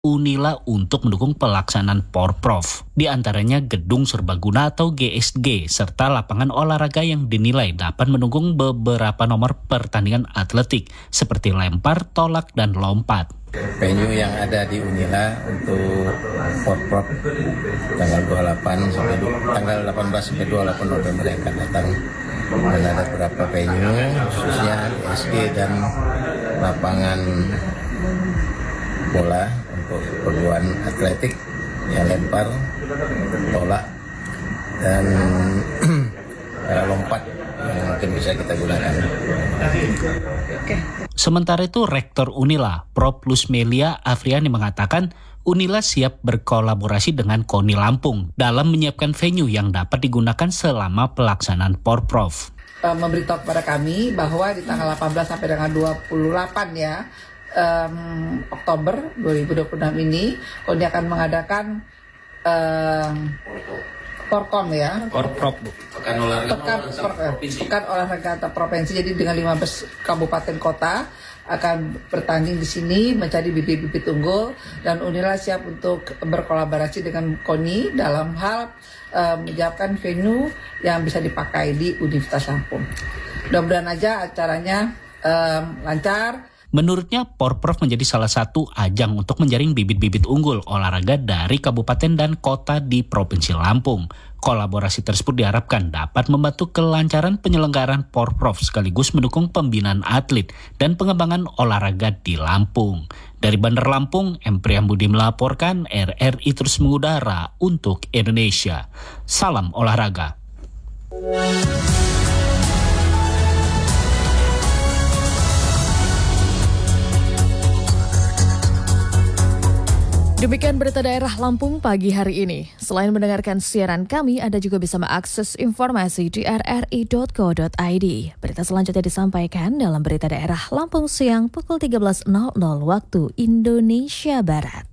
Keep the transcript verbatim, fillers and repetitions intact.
Unila untuk mendukung pelaksanaan Porprov, di antaranya gedung serbaguna atau G S G, serta lapangan olahraga yang dinilai dapat mendukung beberapa nomor pertandingan atletik, seperti lempar, tolak, dan lompat. Venue yang ada di Unila untuk Porprov tanggal dua puluh delapan sampai tanggal delapan belas sampai dua puluh delapan November yang akan datang. Dan ada beberapa venue, khususnya G S G dan lapangan bola untuk keperluan atletik, ya lempar, tolak, dan lompat yang mungkin bisa kita gunakan. Sementara itu, Rektor Unila, Profesor Lusmelia Afriani mengatakan Unila siap berkolaborasi dengan KONI Lampung dalam menyiapkan venue yang dapat digunakan selama pelaksanaan Porprov. Memberitahu kepada kami bahwa di tanggal delapan belas sampai dengan dua puluh delapan ya, um, Oktober dua ribu dua puluh enam ini, KONI akan mengadakan um, Porkom ya, Porprov, pekan olahraga pekan, pekan olahraga antar provinsi. Jadi dengan lima belas kabupaten kota akan bertanding di sini mencari bibit-bibit unggul, dan Unila siap untuk berkolaborasi dengan KONI dalam hal um, menyiapkan venue yang bisa dipakai di Universitas Lampung. Mudah-mudahan aja acaranya um, lancar. Menurutnya, Porprov menjadi salah satu ajang untuk menjaring bibit-bibit unggul olahraga dari kabupaten dan kota di Provinsi Lampung. Kolaborasi tersebut diharapkan dapat membantu kelancaran penyelenggaraan Porprov sekaligus mendukung pembinaan atlet dan pengembangan olahraga di Lampung. Dari Bandar Lampung, M. Priyambudi melaporkan, R R I terus mengudara untuk Indonesia. Salam olahraga. Demikian berita daerah Lampung pagi hari ini. Selain mendengarkan siaran kami, Anda juga bisa mengakses informasi di r r i dot co dot i d. Berita selanjutnya disampaikan dalam berita daerah Lampung siang pukul tiga belas waktu Indonesia Barat.